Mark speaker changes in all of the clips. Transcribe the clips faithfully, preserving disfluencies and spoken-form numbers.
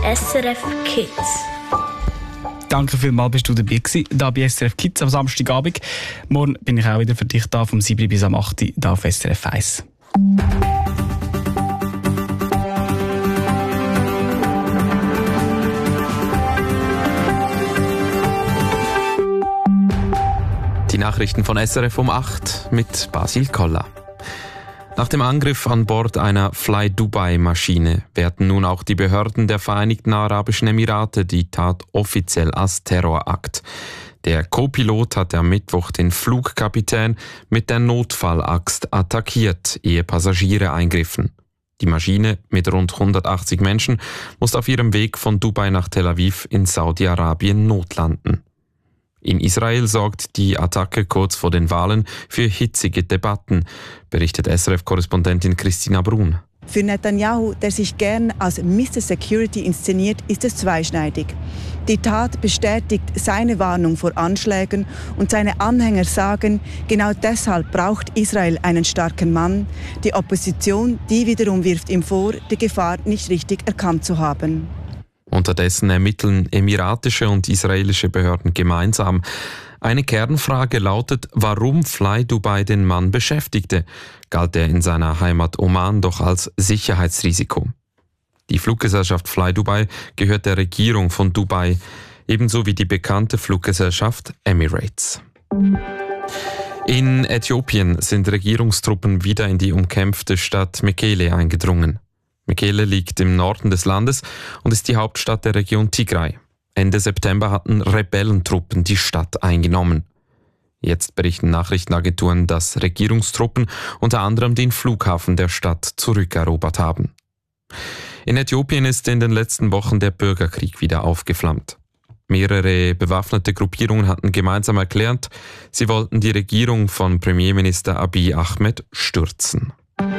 Speaker 1: S R F Kids.
Speaker 2: Danke vielmals, bist du dabei gewesen, da bei S R F Kids am Samstagabend. Morgen bin ich auch wieder für dich da, vom sieben bis am acht da auf S R F eins.
Speaker 3: Die Nachrichten von S R F um acht mit Basil Koller. Nach dem Angriff an Bord einer Fly Dubai-Maschine werten nun auch die Behörden der Vereinigten Arabischen Emirate die Tat offiziell als Terrorakt. Der Co-Pilot hatte am Mittwoch den Flugkapitän mit der Notfallaxt attackiert, ehe Passagiere eingriffen. Die Maschine mit rund hundertachtzig Menschen musste auf ihrem Weg von Dubai nach Tel Aviv in Saudi-Arabien notlanden. In Israel sorgt die Attacke kurz vor den Wahlen für hitzige Debatten, berichtet S R F-Korrespondentin Christina Brun.
Speaker 4: Für Netanyahu, der sich gern als Mister Security inszeniert, ist es zweischneidig. Die Tat bestätigt seine Warnung vor Anschlägen und seine Anhänger sagen, genau deshalb braucht Israel einen starken Mann. Die Opposition, die wiederum wirft ihm vor, die Gefahr nicht richtig erkannt zu haben.
Speaker 3: Unterdessen ermitteln emiratische und israelische Behörden gemeinsam. Eine Kernfrage lautet, warum Fly Dubai den Mann beschäftigte, galt er in seiner Heimat Oman doch als Sicherheitsrisiko. Die Fluggesellschaft Fly Dubai gehört der Regierung von Dubai, ebenso wie die bekannte Fluggesellschaft Emirates. In Äthiopien sind Regierungstruppen wieder in die umkämpfte Stadt Mekele eingedrungen. Mekele liegt im Norden des Landes und ist die Hauptstadt der Region Tigray. Ende September hatten Rebellentruppen die Stadt eingenommen. Jetzt berichten Nachrichtenagenturen, dass Regierungstruppen unter anderem den Flughafen der Stadt zurückerobert haben. In Äthiopien ist in den letzten Wochen der Bürgerkrieg wieder aufgeflammt. Mehrere bewaffnete Gruppierungen hatten gemeinsam erklärt, sie wollten die Regierung von Premierminister Abiy Ahmed stürzen.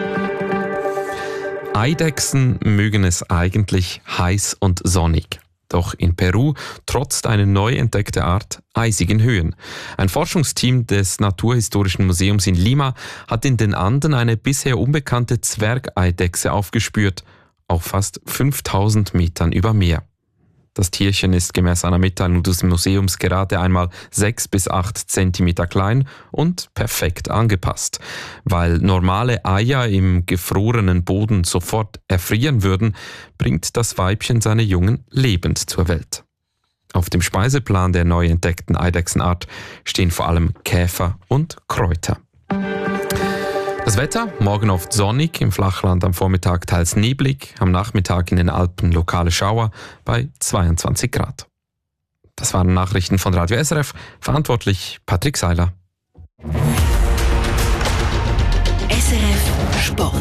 Speaker 3: Eidechsen mögen es eigentlich heiß und sonnig. Doch in Peru trotzt eine neu entdeckte Art eisigen Höhen. Ein Forschungsteam des Naturhistorischen Museums in Lima hat in den Anden eine bisher unbekannte Zwergeidechse aufgespürt, auf fast fünftausend Metern über Meer. Das Tierchen ist gemäß einer Mitteilung des Museums gerade einmal sechs bis acht Zentimeter klein und perfekt angepasst. Weil normale Eier im gefrorenen Boden sofort erfrieren würden, bringt das Weibchen seine Jungen lebend zur Welt. Auf dem Speiseplan der neu entdeckten Eidechsenart stehen vor allem Käfer und Kräuter. Das Wetter, morgen oft sonnig, im Flachland am Vormittag teils neblig, am Nachmittag in den Alpen lokale Schauer bei zweiundzwanzig Grad. Das waren Nachrichten von Radio S R F, verantwortlich Patrick Seiler.
Speaker 5: S R F Sport.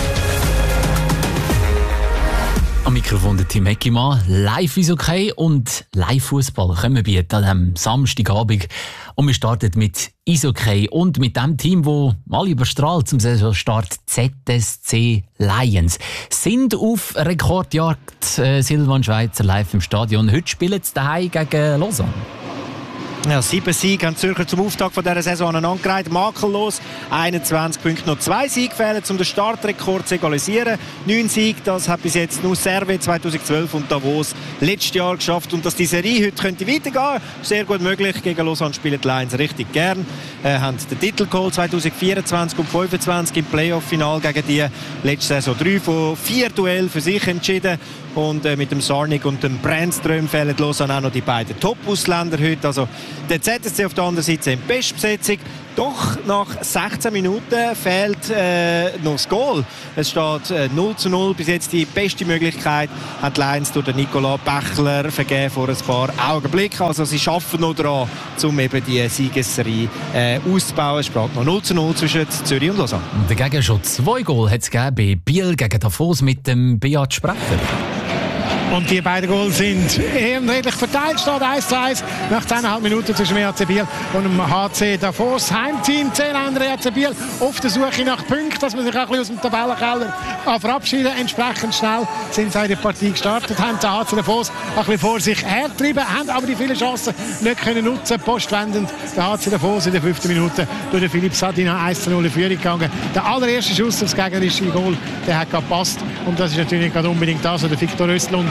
Speaker 6: Am Mikrofon der Tim Heckimann. Live ist okay und Live-Fußball können wir bieten an diesem Samstagabend. Und wir starten mit Eishockey und mit dem Team, das alle überstrahlt zum Saisonstart, Z S C Lions. Sind auf Rekordjagd äh, Silvan Schweizer live im Stadion. Heute spielen sie daheim gegen Lausanne.
Speaker 7: Ja, sieben Siege haben die Zürcher zum Auftakt von dieser Saison aneinandergereiht. Makellos, einundzwanzig Punkte. Noch zwei Siege fehlen, um den Startrekord zu egalisieren. Neun Siege, das hat bis jetzt nur Servet zweitausendzwölf und Davos letztes Jahr geschafft. Und dass die Serie heute könnte weitergehen, sehr gut möglich. Gegen Lausanne spielen die Lions richtig gern. Äh, haben den Titel geholt zweitausendvierundzwanzig und fünfundzwanzig im Playoff-Final gegen die. Letzte Saison drei von vier Duellen für sich entschieden. Und äh, mit dem Sarnik und dem Brandström fehlen Lausanne auch noch die beiden Top-Ausländer heute. Also der Z S C auf der anderen Seite in Bestbesetzung. Doch nach sechzehn Minuten fehlt äh, noch das Goal. Es steht äh, null zu null. Bis jetzt die beste Möglichkeit hat die Lions durch den Nicolas Bächler vergeben vor ein paar Augenblicken. Also sie arbeiten noch daran, um eben die Siegesserie äh, auszubauen. Es steht noch null zu null zwischen Zürich und Lausanne.
Speaker 6: Und dagegen schon zwei Goal hat es gegeben bei Biel gegen Davos mit dem Beat Sprecher.
Speaker 8: Und die beiden Goals sind ehrenredlich verteilt. Steht eins zu eins nach zehneinhalb Minuten zwischen dem E H C Biel und dem H C Davos. Heimteam Zehländer E H C Biel auf der Suche nach Punkten, dass man sich auch ein bisschen aus dem Tabellenkeller verabschieden. Entsprechend schnell sind sie in die Partie gestartet, haben den H C Davos ein bisschen vor sich hergetrieben, haben aber die vielen Chancen nicht können nutzen. Postwendend der H C Davos in der fünften Minute durch den Philipp Sadina eins zu null in Führung gegangen. Der allererste Schuss aufs gegnerische Goal, der hat gepasst. Und das ist natürlich nicht unbedingt das, was der Viktor Östlund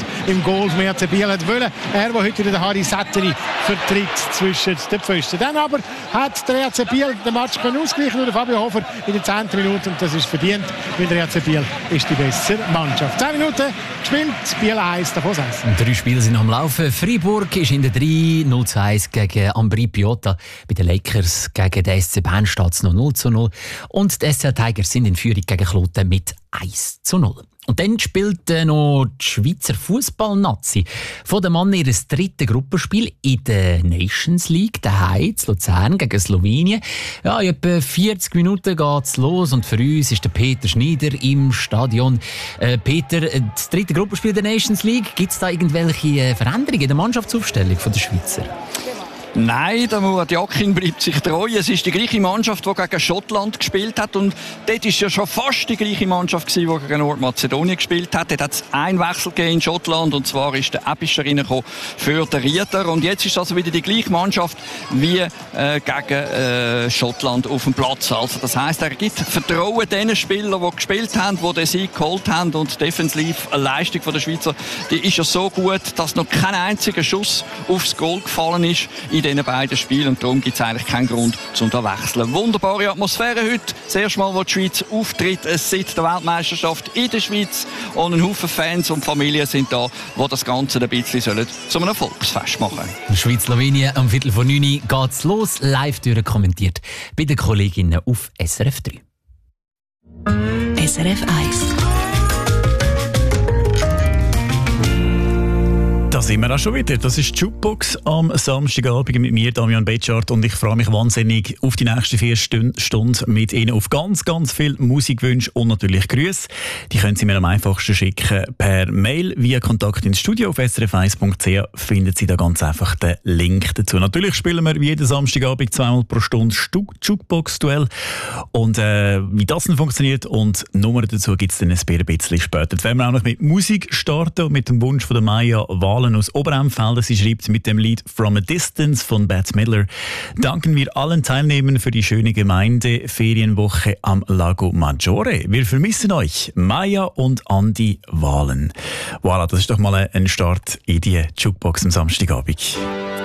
Speaker 8: im Goal vom R C Biel hat wollen. Er, der heute den Harry Sätteri vertritt zwischen den Pfosten. Dann aber hat der R C Biel den Match ausgleichen durch Fabio Hofer in der zehnten Minute und das ist verdient, weil der R C Biel ist die bessere Mannschaft. zehn Minuten gespielt, Biel eins, davon eins.
Speaker 6: Drei Spiele sind am Laufen. Freiburg ist in der drei, null zu eins gegen Ambri Piotta. Bei den Lakers gegen den S C Bern steht es noch null zu null. Und die S C Tigers sind in Führung gegen Kloten mit eins zu null. Und dann spielt äh, noch die Schweizer Fußball-Nazi von den Mann ihr drittes Gruppenspiel in der Nations League daheim zu Luzern gegen Slowenien. Ja, in etwa vierzig Minuten geht's los und für uns ist der Peter Schneider im Stadion. Äh, Peter, das dritte Gruppenspiel der Nations League, gibt es da irgendwelche Veränderungen in der Mannschaftsaufstellung der Schweizer?
Speaker 1: Nein, der Murat Yakin bleibt sich treu. Es ist die gleiche Mannschaft, die gegen Schottland gespielt hat. Und dort war ja schon fast die gleiche Mannschaft, die gegen Nordmazedonien gespielt hat. Dort hat es einen Wechsel gegeben in Schottland. Und zwar ist der Ebischer reingekommen für den Rieter. Und jetzt ist also wieder die gleiche Mannschaft wie äh, gegen äh, Schottland auf dem Platz. Also das heisst, er gibt Vertrauen den Spielern, die gespielt haben, die den Sieg geholt haben. Und die Defensivleistung der Schweizer, die ist ja so gut, dass noch kein einziger Schuss aufs Goal gefallen ist in diesen beiden Spielen und darum gibt es eigentlich keinen Grund zum da wechseln. Wunderbare Atmosphäre heute. Das erste Mal, wo die Schweiz auftritt seit der Weltmeisterschaft in der Schweiz und ein Haufen Fans und Familien sind da, die das Ganze ein bisschen sollen zu einem Volksfest machen.
Speaker 6: Schweiz-Slowenien am Viertel vor neun geht's los, live durchkommentiert bei den Kolleginnen auf S R F drei.
Speaker 5: S R F eins.
Speaker 9: Da sind wir auch schon wieder. Das ist die Jukebox am Samstagabend mit mir, Damian Betschart. Und ich freue mich wahnsinnig auf die nächsten vier Stunden mit Ihnen auf ganz, ganz viel Musikwünsche und natürlich Grüße. Die können Sie mir am einfachsten schicken per Mail via Kontakt ins Studio auf s r f eins punkt c h. Finden Sie da ganz einfach den Link dazu. Natürlich spielen wir jeden Samstagabend zweimal pro Stunde Jukebox-Duell. Und äh, wie das dann funktioniert und Nummern dazu gibt es dann ein bisschen später. Jetzt werden wir auch noch mit Musik starten und mit dem Wunsch von der Maya Wahlen aus Oberemfelden. Sie schreibt mit dem Lied From a Distance von Bette Midler. Danken wir allen Teilnehmern für die schöne Gemeindeferienwoche am Lago Maggiore. Wir vermissen euch, Maya und Andi Wahlen. Voilà, das ist doch mal ein Start in die Jukebox am Samstagabend.